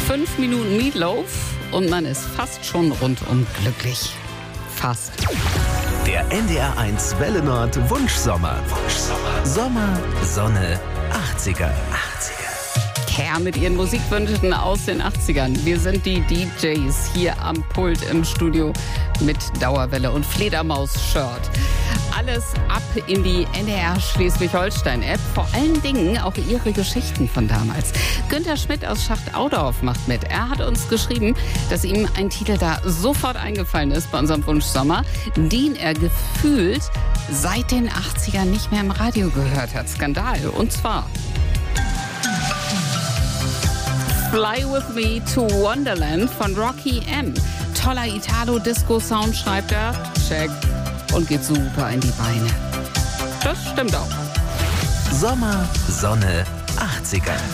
5 Minuten Meatloaf und man ist fast schon rundum glücklich. Fast. Der NDR1 Welle Nord Wunschsommer. Sommer, Sonne, 80er. Her mit ihren Musikwünschen aus den 80ern. Wir sind die DJs hier am Pult im Studio mit Dauerwelle und Fledermaus-Shirt. Alles ab in die NDR Schleswig-Holstein-App. Vor allen Dingen auch ihre Geschichten von damals. Günther Schmidt aus Schacht-Audorf macht mit. Er hat uns geschrieben, dass ihm ein Titel da sofort eingefallen ist bei unserem Wunschsommer, den er gefühlt seit den 80ern nicht mehr im Radio gehört hat. Skandal. Und zwar Fly With Me to Wonderland von Rocky M. Toller Italo-Disco-Sound, schreibt er. Check. Und geht super in die Beine. Das stimmt auch. Sommer, Sonne, 80er.